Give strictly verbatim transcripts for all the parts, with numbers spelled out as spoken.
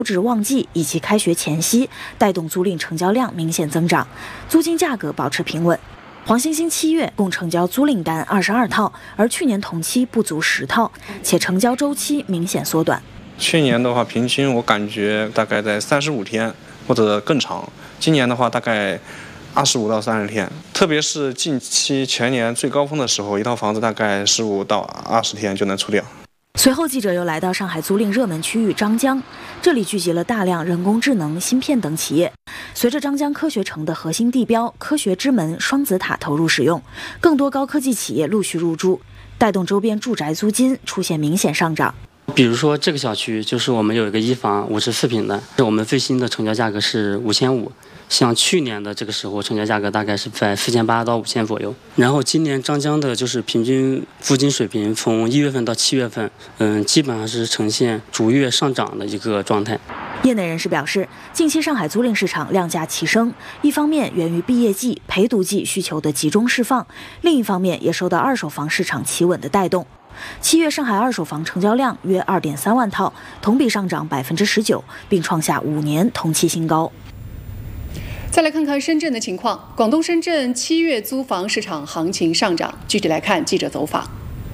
值旺季以及开学前夕，带动租赁成交量明显增长，租金价格保持平稳。黄星星七月共成交租赁单二十二套，而去年同期不足十套，且成交周期明显缩短。 去年的话，平均我感觉大概在三十五天或者更长，今年的话大概二十五到三十天，特别是近期全年最高峰的时候，一套房子大概十五到二十天就能出掉。 随后，记者又来到上海租赁热门区域张江，这里聚集了大量人工智能、芯片等企业。随着张江科学城的核心地标科学之门双子塔投入使用，更多高科技企业陆续入驻，带动周边住宅租金出现明显上涨。 比如说这个小区就是我们有一个一房五十四平的，我们最新的成交价格是五千五。像去年的这个时候，成交价格大概是在四千八到五千左右。然后今年张江的就是平均租金水平，从一月份到七月份，嗯，基本上是呈现逐月上涨的一个状态。 业内人士表示，近期上海租赁市场量价齐升，一方面源于毕业季、陪读季需求的集中释放，另一方面也受到二手房市场企稳的带动。七月上海二手房成交量约二点三万套，同比上涨百分之十九，并创下五年同期新高。 再来看看深圳的情况，广东深圳七月租房市场行情上涨。具体来看，记者走访。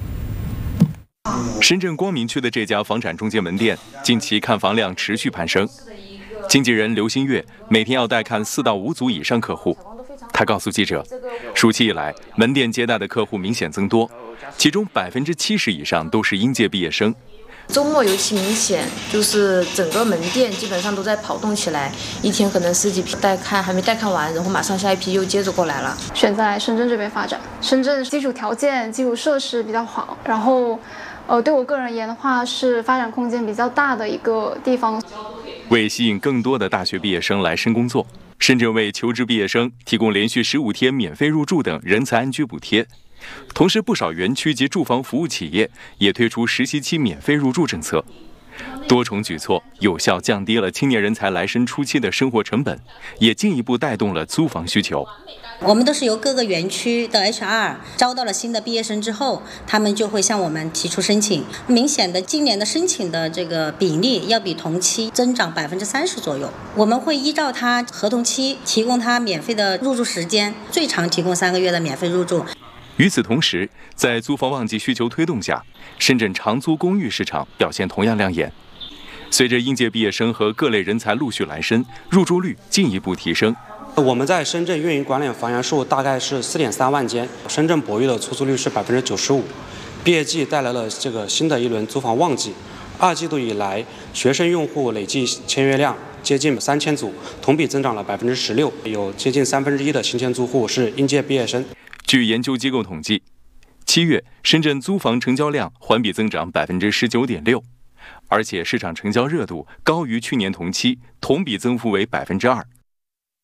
深圳光明区的这家房产中介门店，近期看房量持续攀升。经纪人刘新月每天要带看四到五组以上客户。他告诉记者，暑期以来，门店接待的客户明显增多，其中百分之七十以上都是应届毕业生。 周末尤其明显，就是整个门店基本上都在跑动起来，一天可能十几批带看，还没带看完，然后马上下一批又接着过来了。 选择来深圳这边发展，深圳基础条件、基础设施比较好，然后，呃，对我个人而言的话，是发展空间比较大的一个地方。 为吸引更多的大学毕业生来深工作，深圳为求职毕业生提供连续十五天免费入住等人才安居补贴。同时，不少园区及住房服务企业也推出实习期免费入住政策，多重举措有效降低了青年人才来深初期的生活成本，也进一步带动了租房需求。 我们都是由各个园区的 H R 招到了新的毕业生之后，他们就会向我们提出申请。明显的，今年的申请的这个比例要比同期增长百分之三十左右。我们会依照他合同期提供他免费的入住时间，最长提供三个月的免费入住。 与此同时，在租房旺季需求推动下，深圳长租公寓市场表现同样亮眼。随着应届毕业生和各类人才陆续来深，入住率进一步提升。 我们在深圳运营管理房源数大概是四点三万间，深圳博域的出租率是百分之九十五。毕业季带来了这个新的一轮租房旺季，二季度以来，学生用户累计签约量接近三千组，同比增长了百分之十六，有接近三分之一的新签租户是应届毕业生。 据研究机构统计，七月深圳租房成交量环比增长百分之十九点六，而且市场成交热度高于去年同期，同比增幅为百分之二。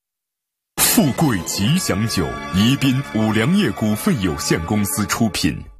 富贵吉祥酒，宜宾五粮液股份有限公司出品。